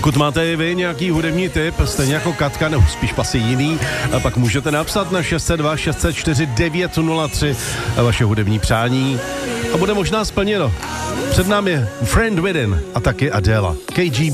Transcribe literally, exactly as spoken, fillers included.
Pokud máte i vy nějaký hudební tip, stejně jako Katka, nebo spíš asi jiný, a pak můžete napsat na šest set dva šest set čtyři devět nula tři vaše hudební přání a bude možná splněno. Před námi Friend Within a taky Adele. K G B